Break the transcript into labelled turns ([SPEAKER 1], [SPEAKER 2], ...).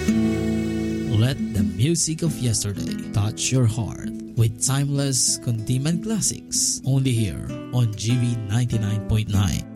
[SPEAKER 1] Let the music of yesterday touch your heart with timeless Kundiman classics only here on GV 99.9.